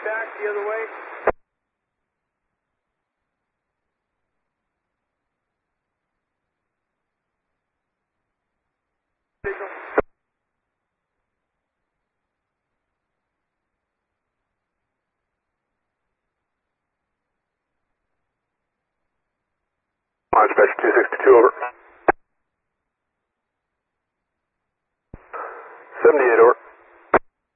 back the other way. Signal. Dispatch 262, over.